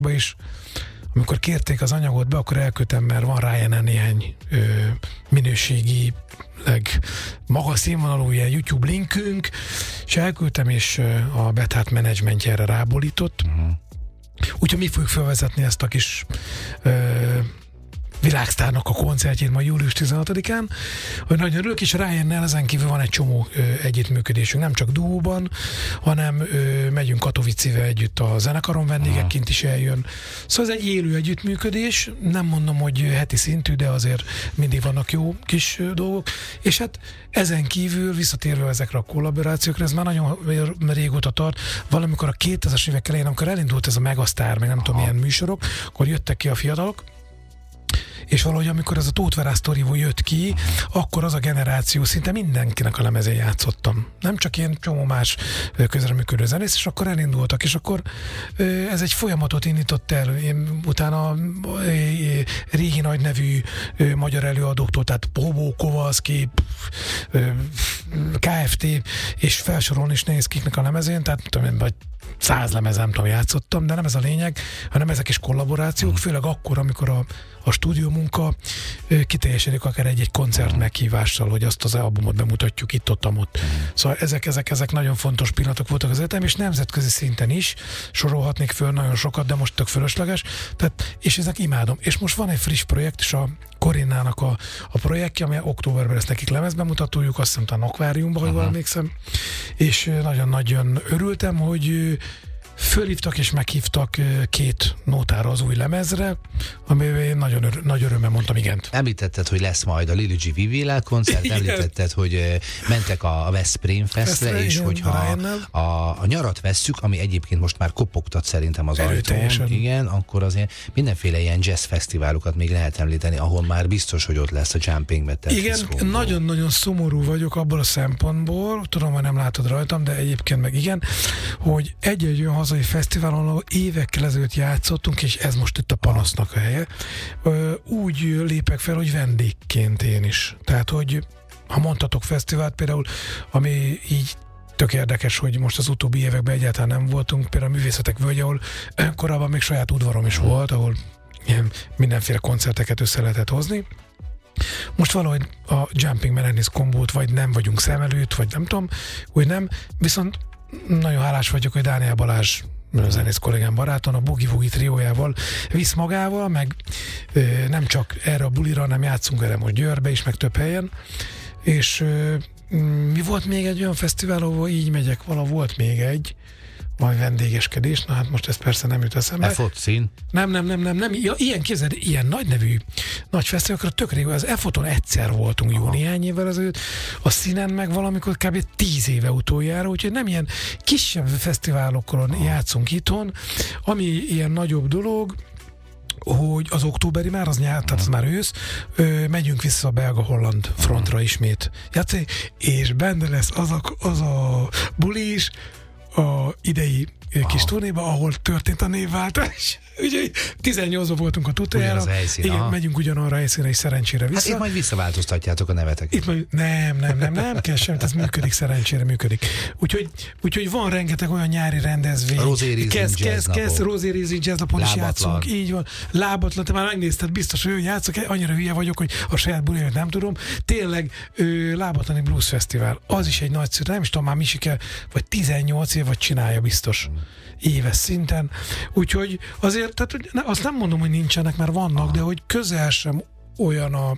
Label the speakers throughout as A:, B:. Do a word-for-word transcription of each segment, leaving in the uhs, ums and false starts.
A: is, amikor kérték az anyagot be, akkor elküldtem, mert van Ryan néhány ö, minőségi, magas színvonalú ilyen YouTube linkünk, és elküldtem, és ö, a Betát menedzsmentje erre rábolított. Uh-huh. Úgyhogy mi fogjuk felvezetni ezt a kis ö, világsztárnak a koncertjét majd július tizenhatodikán, hogy nagyon örülök, és Ryannel ezen kívül van egy csomó ö, együttműködésünk, nem csak duóban, hanem ö, megyünk Katowice-be együtt a zenekaron, vendégekként is eljön. Szóval ez egy élő együttműködés, nem mondom, hogy heti szintű, de azért mindig vannak jó kis ö, dolgok, és hát ezen kívül visszatérve ezekre a kollaborációkra, ez már nagyon régóta tart, valamikor a kétezres évek elején, amikor elindult ez a Megasztár, meg nem tudom milyen műsorok, akkor jöttek ki a fiatalok, és valahogy amikor ez a Tóth Varász sztoriból jött ki, akkor az a generáció szinte mindenkinek a lemezén játszottam. Nem csak én, csomó más közreműködő zenész, és akkor elindultak, és akkor ez egy folyamatot indított el. Én utána régi nagy nevű magyar előadóktól, tehát Bobó, Kovalszki, ká ef té, és felsorolni is nehéz kiknek a lemezén, tehát tudom, vagy száz lemez, nem tudom, játszottam, de nem ez a lényeg, hanem ezek is kollaborációk, főleg akkor, amikor a, a stúdiómunka kiteljesedik akár egy-egy koncert meghívással, hogy azt az albumot bemutatjuk itt, ott, ott. Szóval ezek, ezek, ezek nagyon fontos pillanatok voltak az életem, és nemzetközi szinten is sorolhatnék föl nagyon sokat, de most tök fölösleges. Tehát, és ezek imádom. És most van egy friss projekt, és a Korinnának a, a projektje, ami októberben lesz nekik lemezbemutatójuk, azt hiszem talán Akváriumban, hogy valamelykszem, és nagyon-nagyon örültem, hogy fölhívtak és meghívtak két nótára az új lemezre, amivel én nagyon ör- nagy örömmel mondtam igent.
B: Említetted, hogy lesz majd a Lili G. Vivilel koncert, említetted, hogy mentek a Veszprém Festre, és igen, hogyha a, a, a nyarat vesszük, ami egyébként most már kopogtat szerintem az ajtón, igen, akkor azért mindenféle ilyen jazz fesztiválokat még lehet említeni, ahol már biztos, hogy ott lesz a Jumping Beat.
A: Igen, nagyon-nagyon szomorú vagyok abból a szempontból, tudom, hogy nem látod rajtam, de egyébként meg igen, hogy egy-egy olyan hazai fesztiválon, ahol évekkel ezelőtt játszottunk, és ez most itt a panasznak a helye, úgy lépek fel, hogy vendégként én is. Tehát, hogy ha mondhatok fesztivált például, ami így tök érdekes, hogy most az utóbbi években egyáltalán nem voltunk, például a Művészetek Völgye, ahol korábban még saját udvarom is volt, ahol ilyen mindenféle koncerteket össze lehetett hozni. Most valahogy a Jumping Menanis kombót vagy nem vagyunk szem előtt, vagy nem tudom, úgy nem, viszont nagyon hálás vagyok, hogy Dániel Balázs, a zenész kollégám baráton, a Boogie Woogie triójával visz magával, meg ö, nem csak erre a bulira, hanem játszunk erre most Győrbe is, meg több helyen, és ö, mi volt még egy olyan fesztivál, ahol így megyek, vala volt még egy, majd vendégeskedés, na hát most ez persze nem jut eszembe.
B: E-Fotszín?
A: Nem, nem, nem, nem, nem, ja, ilyen képzeld, ilyen nagy nevű nagy fesztiválokra tök rég, az E-Foton egyszer voltunk jó néhány évvel ezelőtt, a Színen meg valamikor kb. tíz éve utoljára, úgyhogy nem ilyen kisebb fesztiválokon Aha. játszunk itthon, ami ilyen nagyobb dolog, hogy az októberi már, az nyár, tehát az már ősz, ö, megyünk vissza a belga-holland frontra ismét játszani, és benne lesz az a, az a buli is, a idei kis turnéba, ahol történt a névváltás. Ugye tizennyolcban voltunk a utoljára. Igen, aha. Megyünk ugyanarra a helyszínre, és szerencsére vissza.
B: Hát itt majd visszaváltoztatjátok a neveteket.
A: Itt majd, nem, nem, nem, nem kell sem, ez működik, szerencsére működik. Úgyhogy, úgyhogy van rengeteg olyan nyári rendezvény.
B: A Rosérizing
A: kezd,
B: jazz
A: kezd, kezd, Rosérizing jazz napon is játszunk. Így van. Lábatlan, te már megnézted, biztos, hogy játszok, annyira hülye vagyok, hogy a saját bulimat nem tudom. Tényleg ö, Lábatlani Blues Fesztivál. Az is egy nagyszerű, nem is tudom, már Misike, vagy tizennyolc év, vagy csinálja biztos. Éves szinten. Úgyhogy azért, tehát azt nem mondom, hogy nincsenek, mert vannak, Aha. de hogy közel sem olyan a,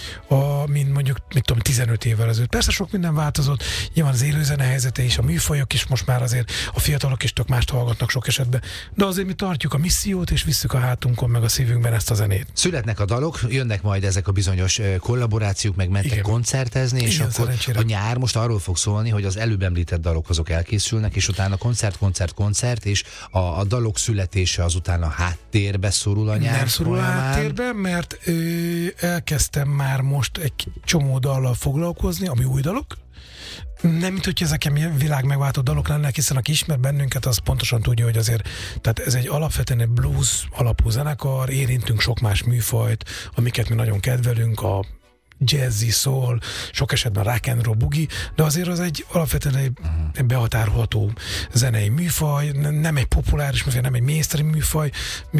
A: a mint mondjuk, mit tudom, tizenöt évvel ezelőtt. Persze sok minden változott, nyilván az élőzene helyzete és a műfajok is most már azért a fiatalok is tök mást hallgatnak sok esetben, de azért mi tartjuk a missziót, és visszük a hátunkon, meg a szívünkben ezt a zenét.
B: Születnek a dalok, jönnek majd ezek a bizonyos kollaborációk, meg mentek Igen. koncertezni, és Igen, akkor szerencsére. A nyár most arról fog szólni, hogy az előbb említett dalok azok elkészülnek, és utána koncert, koncert, koncert, és a, a dalok születése az utána háttérbe szorul a nyár.
A: Nem szorul a háttérbe, mert ö, elkezdtem már most egy csomó dallal foglalkozni, ami új dalok. Nem, mint hogy ezek ilyen világ megváltó dalok lennek, hiszen aki ismer bennünket, az pontosan tudja, hogy azért, tehát ez egy alapvetően egy blues alapú zenekar, érintünk sok más műfajt, amiket mi nagyon kedvelünk, a jazzy, soul, sok esetben rock and roll, bugi, de azért az egy alapvetően egy uh-huh. behatárolható zenei műfaj, nem egy populáris műfaj, nem egy mainstream műfaj,